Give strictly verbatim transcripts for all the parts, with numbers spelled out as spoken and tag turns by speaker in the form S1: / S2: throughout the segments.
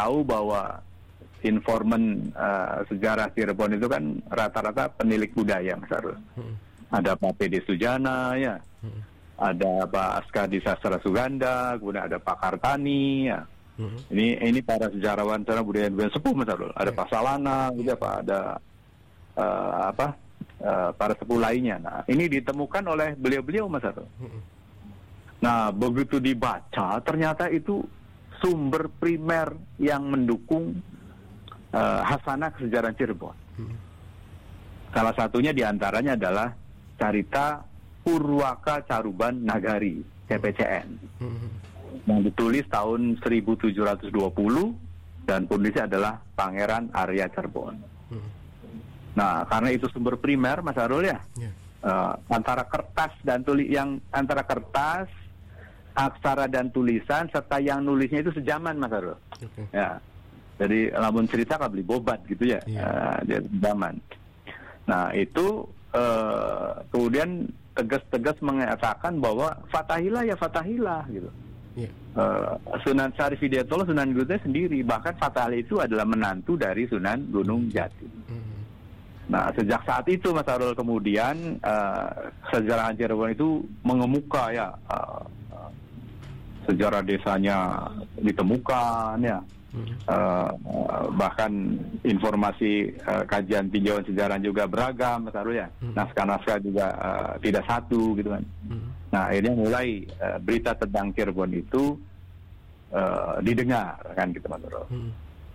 S1: tahu bahwa informan uh, sejarah Cirebon itu kan rata-rata penilik budaya, Mas Arul. Hmm. Ada Pak P D Sujana, ya. Hmm. Ada Pak Askadi Sastra Suganda, kemudian ada Pak Kartani, ya. Hmm. Ini ini para sejarawan sejarah budaya budaya sepuh, Mas Arul. Ada yeah. Pak Salana, gitu ya, Pak. Ada uh, apa? Uh, para sepuh lainnya. Nah, ini ditemukan oleh beliau-beliau, Mas Arul. Hmm. Nah, begitu dibaca, ternyata itu sumber primer yang mendukung Uh, hasanah kesejarahan Cirebon. Hmm. Salah satunya diantaranya adalah Carita Purwaka Caruban Nagari, C P C N, hmm. yang ditulis tahun seribu tujuh ratus dua puluh dan penulisnya adalah Pangeran Arya Cirebon. Hmm. Nah, karena itu sumber primer, Mas Arul, ya, yeah. uh, antara kertas dan tulis yang antara kertas, aksara dan tulisan serta yang nulisnya itu sejaman, Mas Arul. Okay. Ya. Jadi lamun cerita kan beli bobat gitu ya, yeah. uh, dia zaman. Nah itu uh, kemudian tegas-tegas mengatakan bahwa Fatahillah ya Fatahillah gitu. Yeah. Uh, Sunan Syarif Hidayatullah, Sunan Gunung Jati sendiri, bahkan Fatahillah itu adalah menantu dari Sunan Gunung Jati. Mm-hmm. Nah sejak saat itu, Mas Arul, kemudian uh, sejarah Cirebon itu mengemuka ya, uh, uh, sejarah desanya ditemukan ya. Hmm. Uh, uh, bahkan informasi uh, kajian tinjauan sejarah juga beragam, Mas Arul, ya. Hmm. Naskah-naskah juga uh, tidak satu gitu kan. Hmm. Nah akhirnya mulai uh, berita tentang Cirebon itu uh, didengar kan gitu, Mas Arul. Hmm.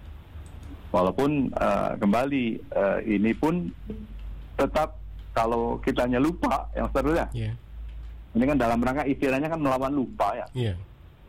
S1: Walaupun uh, kembali uh, ini pun tetap kalau kitanya lupa, yang Mas Arul, ya. Yeah. Ini kan dalam rangka istilahnya kan melawan lupa ya. Yeah.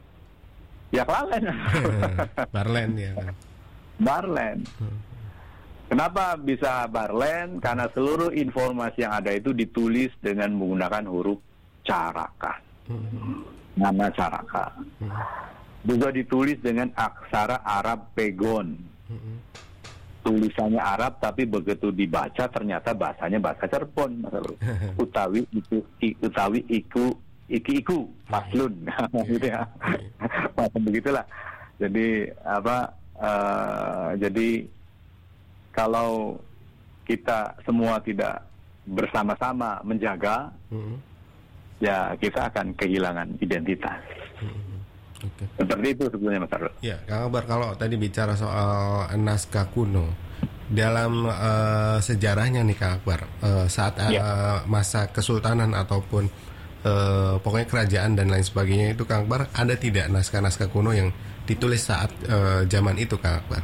S1: Ya kelalen.
S2: Barlen ya kan.
S1: Barlen. Hmm. Kenapa bisa Barlen? Karena seluruh informasi yang ada itu ditulis dengan menggunakan huruf Caraka. Hmm. Nama Caraka. Hmm. Juga ditulis dengan aksara Arab Pegon. Hmm. Tulisannya Arab tapi begitu dibaca ternyata bahasanya bahasa Cirebon. Utawi itu utawi iku iki-iku, paslun, gitu ya, macam begitulah. Jadi apa? Uh, jadi kalau kita semua tidak bersama-sama menjaga, mm-hmm. ya kita akan kehilangan identitas. Mm-hmm. Okay. Seperti itu sebetulnya, Mas Arul.
S2: Ya, Kang Akbar, kalau tadi bicara soal naskah kuno, dalam uh, sejarahnya nih Kang Akbar, uh, saat uh, ya. masa kesultanan ataupun Uh, pokoknya kerajaan dan lain sebagainya itu, Kang Akbar, ada tidak naskah-naskah kuno yang ditulis saat uh, zaman itu, Kang Akbar?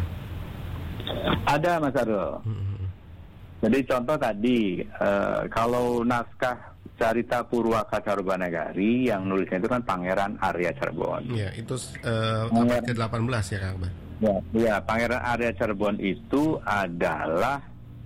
S1: Ada, Mas Arul. Hmm. Jadi contoh tadi uh, kalau naskah Carita Purwaka Caruban Nagari yang nulisnya itu kan Pangeran Arya Cirebon.
S2: Ya, itu uh, abad ke delapan belas ya, Kang Akbar.
S1: Ya, ya, Pangeran Arya Cirebon itu adalah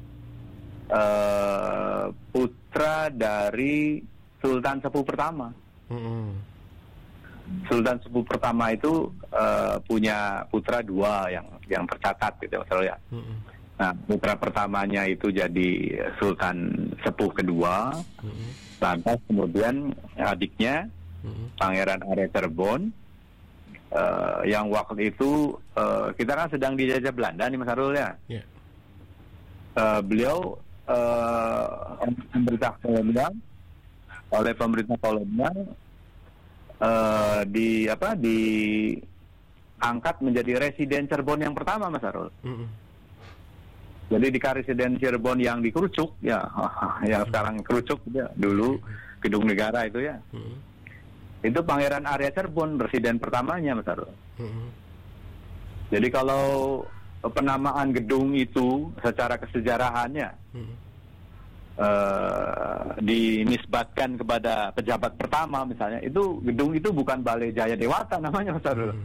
S1: uh, putra dari Sultan Sepuh pertama. Mm-hmm. Sultan Sepuh pertama itu uh, punya putra dua yang yang tercatat gitu, Mas Arul, ya. Mm-hmm. Nah, putra pertamanya itu jadi Sultan Sepuh kedua. Mm-hmm. Lantas kemudian adiknya mm-hmm. Pangeran Arya Cirebon uh, yang waktu itu uh, kita kan sedang dijajah Belanda nih, Mas Arul, ya. Yeah. Uh, beliau uh, memberitahu kolonial oleh pemerintah kolonial uh, di apa diangkat menjadi residen Cirebon yang pertama, Mas Arul. Mm-hmm. Jadi di residen Cirebon yang di Kerucuk ya, yang sekarang Kerucuk ya, dulu Gedung Negara itu ya. Mm-hmm. Itu Pangeran Arya Cirebon residen pertamanya, Mas Arul. Mm-hmm. Jadi kalau penamaan gedung itu secara kesejarahannya mm-hmm. Uh, dinisbatkan kepada pejabat pertama misalnya, itu gedung itu bukan Balai Jaya Dewata namanya, Mas Arul. Hmm.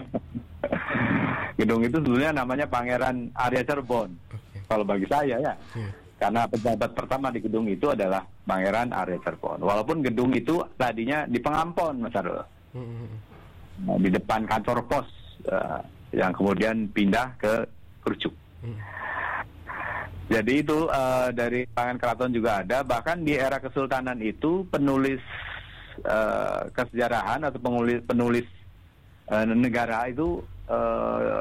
S1: Gedung itu dulunya namanya Pangeran Arya Cirebon. Okay. Kalau bagi saya ya, yeah. Karena pejabat pertama di gedung itu adalah Pangeran Arya Cirebon. Walaupun gedung itu tadinya di Pengampon, Mas Arul. Hmm. Nah, di depan kantor pos uh, yang kemudian pindah ke Kerucuk. Hmm. Jadi itu uh, dari tangan keraton juga ada. Bahkan di era kesultanan itu penulis uh, kesejarahan atau penulis penulis uh, negara itu uh,